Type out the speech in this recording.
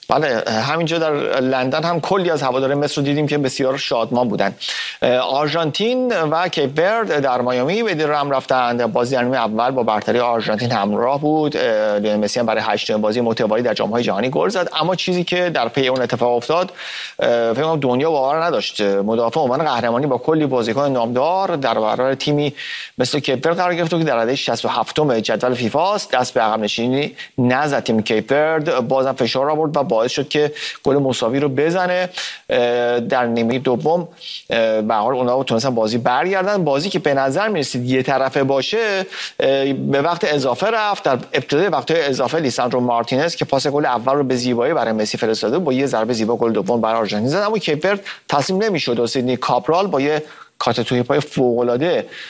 بله، همینجا در لندن هم کلی از هواداران مصر رو دیدیم که بسیار شادمان بودن. آرژانتین و کیپ ورد در میامی به رم رفتند. بازی نیمه اول با برتری آرژانتین همراه بود. لیونل مسی هم برای 8 بازی متوالی در جام‌های جهانی گل زد. اما چیزی که در پی اون اتفاق افتاد، فکر کنم دنیا باور نداشت. مدافع عنوان قهرمانی با کلی بازیکن نامدار در برابر تیمی مثل کیپ ورد قرار گرفت که در رده 67م جدول فیفا است. دست به عقب نشینی نزد تیم کیپ ورد، بازم فشار آورد و باعث شد که گل مساوی رو بزنه. در نیمه دوم به هر حال اونها تونستن بازی برگردن. بازی که به نظر می‌رسید یه طرفه باشه به وقت اضافه رفت. در ابتدای وقت اضافه لیساندرو مارتینز که پاس گل اول رو به زیبایی برای مسی فرستاده با یه ضربه زیبا گل دوم برای آرژانتین زد، اما کیپ ورد تسلیم نمی‌شد و سیدنی کاپرال با یه کات توی پای فوق‌العاده